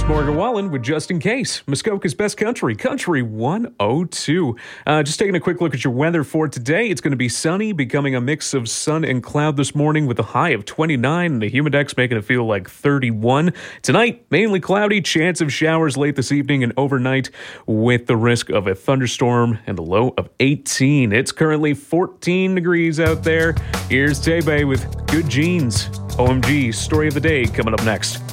Morgan Wallen with Just In Case, Muskoka's best country, Country 102. Just taking a quick look at your weather for today. It's going to be sunny, becoming a mix of sun and cloud this morning with a high of 29 and the humidex making it feel like 31. Tonight, mainly cloudy, chance of showers late this evening and overnight with the risk of a thunderstorm and a low of 18. It's currently 14 degrees out there. Here's Tebe with Good Jeans. OMG, story of the day coming up next.